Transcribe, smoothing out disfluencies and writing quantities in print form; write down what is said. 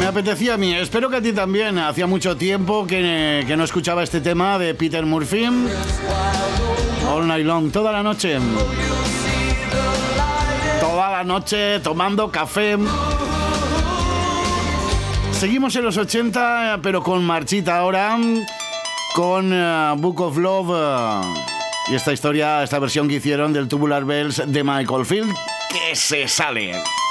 apetecía a mí, espero que a ti también. Hacía mucho tiempo que no escuchaba este tema de Peter Murphy. All Night Long, toda la noche. Toda la noche tomando café. Seguimos en los 80, pero con marchita ahora. Con Book of Love. Y esta historia, esta versión que hicieron del Tubular Bells de Michael Field, que se sale.